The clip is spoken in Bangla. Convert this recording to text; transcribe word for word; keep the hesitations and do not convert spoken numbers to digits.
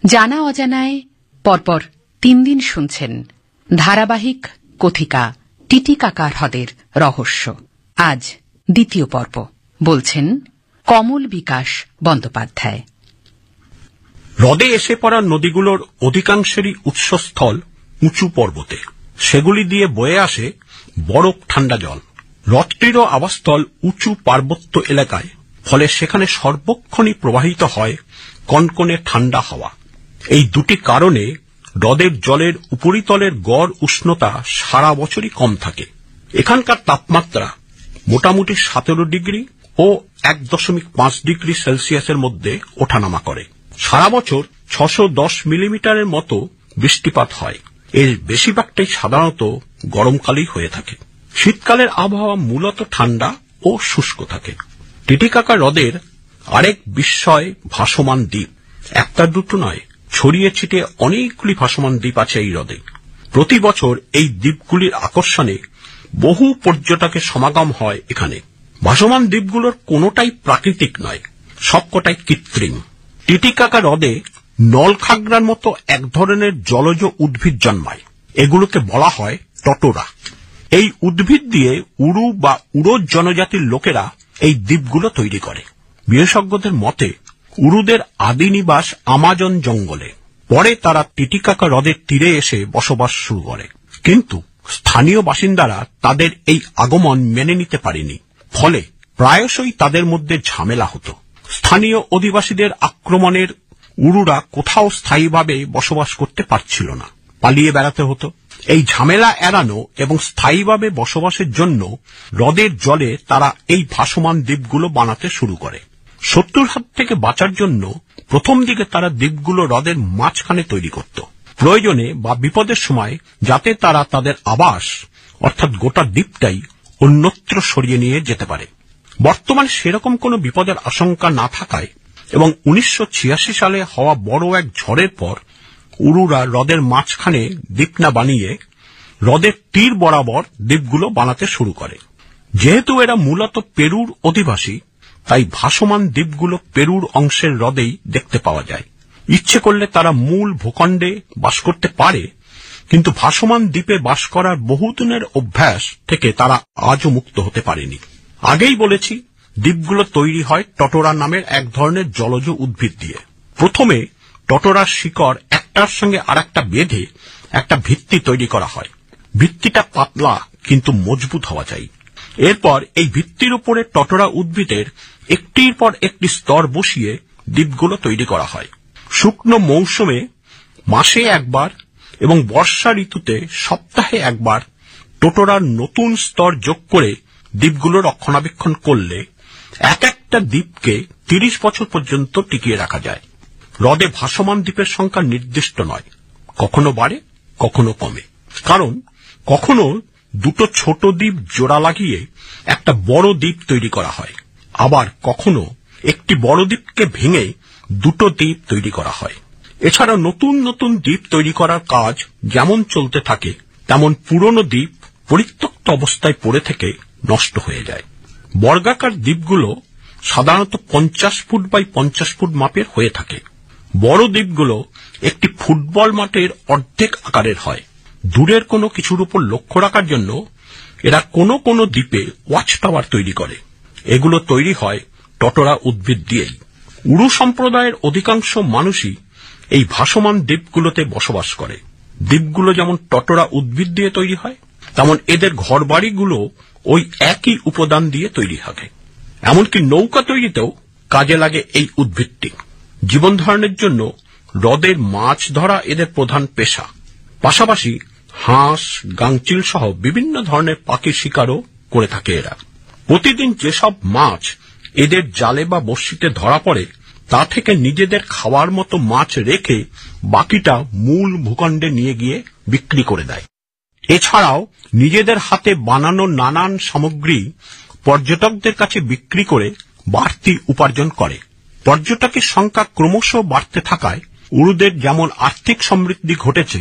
জানা অজানায় পরপর তিন দিন শুনছেন ধারাবাহিক কথিকা টিটিকাকা হ্রদের রহস্য। আজ দ্বিতীয় পর্ব, বলছেন কমল বিকাশ বন্দ্যোপাধ্যায়। হ্রদে এসে পড়া নদীগুলোর অধিকাংশেরই উৎসস্থল উঁচু পর্বতে। সেগুলি দিয়ে বয়ে আসে বরফ ঠান্ডা জল। হ্রদটিরও আবাসস্থল উঁচু পার্বত্য এলাকায়, ফলে সেখানে সর্বক্ষণই প্রবাহিত হয় কনকনে ঠান্ডা হাওয়া। এই দুটি কারণে হ্রদের জলের উপরিতলের গড় উষ্ণতা সারা বছরই কম থাকে। এখানকার তাপমাত্রা মোটামুটি সতেরো ডিগ্রি ও এক দশমিক পাঁচ ডিগ্রি সেলসিয়াসের মধ্যে ওঠানামা করে। সারা বছর ছশো দশ মিলিমিটারের মতো বৃষ্টিপাত হয়। এর বেশিরভাগটাই সাধারণত গরমকালেই হয়ে থাকে। শীতকালের আবহাওয়া মূলত ঠান্ডা ও শুষ্ক থাকে। টিটিকাকা হ্রদের আরেক বিস্ময় ভাসমান দ্বীপ। একটা দুটো নয়, ছড়িয়ে ছিটিয়ে অনেকগুলি ভাসমান দ্বীপ আছে এই হ্রদে। প্রতি বছর এই দ্বীপগুলির আকর্ষণে বহু পর্যটকের সমাগম হয় এখানে। ভাসমান দ্বীপগুলোর কোনোটাই প্রাকৃতিক নয়, সবকটাই কৃত্রিম। টিটিকাকা হ্রদে নলখাগড়ার মতো এক ধরনের জলজ উদ্ভিদ জন্মায়। এগুলোকে বলা হয় টটোরা। এই উদ্ভিদ দিয়ে উড়ু বা উড়োর জনজাতির লোকেরা এই দ্বীপগুলো তৈরি করে। বিশেষজ্ঞদের মতে উড়ুদের আদি নিবাস আমাজন জঙ্গলে। পরে তারা টিটিকাকা হ্রদের তীরে এসে বসবাস শুরু করে, কিন্তু স্থানীয় বাসিন্দারা তাদের এই আগমন মেনে নিতে পারেনি। ফলে প্রায়শই তাদের মধ্যে ঝামেলা হতো। স্থানীয় অধিবাসীদের আক্রমণের উড়ুরা কোথাও স্থায়ীভাবে বসবাস করতে পারছিল না, পালিয়ে বেড়াতে হতো। এই ঝামেলা এড়ানো এবং স্থায়ীভাবে বসবাসের জন্য হ্রদের জলে তারা এই ভাসমান দ্বীপগুলো বানাতে শুরু করে। শত্রুর হাত থেকে বাঁচার জন্য প্রথম দিকে তারা দ্বীপগুলো হ্রদের মাঝখানে তৈরি করত, প্রয়োজনে বা বিপদের সময় যাতে তারা তাদের আবাস অর্থাৎ গোটা দ্বীপটাই অন্যত্র সরিয়ে নিয়ে যেতে পারে। বর্তমানে সেরকম কোনো বিপদের আশঙ্কা না থাকায় এবং উনিশশো ছিয়াশি সালে হওয়া বড় এক ঝড়ের পর উড়ুরা হ্রদের মাঝখানে দ্বীপ না বানিয়ে হ্রদের তীর বরাবর দ্বীপগুলো বানাতে শুরু করে। যেহেতু এরা মূলত পেরুর অধিবাসী, তাই ভাসমান দ্বীপগুলো পেরুর অংশের হ্রদেই দেখতে পাওয়া যায়। ইচ্ছে করলে তারা মূল ভূখণ্ডে বাস করতে পারে, কিন্তু ভাসমান দ্বীপে বাস করার বহুদিনের অভ্যাস থেকে তারা আজও মুক্ত হতে পারেনি। আগেই বলেছি, দ্বীপগুলো তৈরি হয় টটোরা নামের এক ধরনের জলজ উদ্ভিদ দিয়ে। প্রথমে টটোরার শিকড় একটার সঙ্গে আরেকটা বেঁধে একটা ভিত্তি তৈরি করা হয়। ভিত্তিটা পাতলা কিন্তু মজবুত হওয়া চাই। এরপর এই ভিত্তির উপরে টটোরা উদ্ভিদের একটির পর একটি স্তর বসিয়ে দ্বীপগুলো তৈরি করা হয়। শুকনো মৌসুমে মাসে একবার এবং বর্ষা ঋতুতে সপ্তাহে একবার টটোরার নতুন স্তর যোগ করে দ্বীপগুলো রক্ষণাবেক্ষণ করলে এক একটা দ্বীপকে তিরিশ বছর পর্যন্ত টিকিয়ে রাখা যায়। হ্রদে ভাসমান দ্বীপের সংখ্যা নির্দিষ্ট নয়, কখনো বাড়ে কখনো কমে। কারণ কখনো দুটো ছোট দ্বীপ জোড়া লাগিয়ে একটা বড় দ্বীপ তৈরি করা হয়, আবার কখনো একটি বড় দ্বীপকে ভেঙে দুটো দ্বীপ তৈরি করা হয়। এছাড়া নতুন নতুন দ্বীপ তৈরি করার কাজ যেমন চলতে থাকে, তেমন পুরনো দ্বীপ পরিত্যক্ত অবস্থায় পড়ে থেকে নষ্ট হয়ে যায়। বর্গাকার দ্বীপগুলো সাধারণত পঞ্চাশ ফুট বাই পঞ্চাশ ফুট মাপের হয়ে থাকে। বড় দ্বীপগুলো একটি ফুটবল মাঠের অর্ধেক আকারের হয়। দূরের কোনো কিছুর উপর লক্ষ্য রাখার জন্য এরা কোনো কোনো দ্বীপে ওয়াচ টাওয়ার তৈরি করে। এগুলো তৈরি হয় টটোরা উদ্ভিদ দিয়েই। উড়ু সম্প্রদায়ের অধিকাংশ মানুষই এই ভাসমান দ্বীপগুলোতে বসবাস করে। দ্বীপগুলো যেমন টটোরা উদ্ভিদ দিয়ে তৈরি হয়, তেমন এদের ঘরবাড়িগুলো ওই একই উপাদান দিয়ে তৈরি হয়। এমনকি নৌকা তৈরিতেও কাজে লাগে এই উদ্ভিদটি। জীবন ধারণের জন্য হ্রদের মাছ ধরা এদের প্রধান পেশা। পাশাপাশি হাঁস, গাংচিল সহ বিভিন্ন ধরনের পাখি শিকারও করে থাকে এরা। প্রতিদিন যেসব মাছ এদের জালে বা বড়শিতে ধরা পড়ে, তা থেকে নিজেদের খাওয়ার মতো মাছ রেখে বাকিটা মূল ভূখণ্ডে নিয়ে গিয়ে বিক্রি করে দেয়। এছাড়াও নিজেদের হাতে বানানো নানান সামগ্রী পর্যটকদের কাছে বিক্রি করে বাড়তি উপার্জন করে। পর্যটকের সংখ্যা ক্রমশ বাড়তে থাকায় উড়ুদের যেমন আর্থিক সমৃদ্ধি ঘটেছে,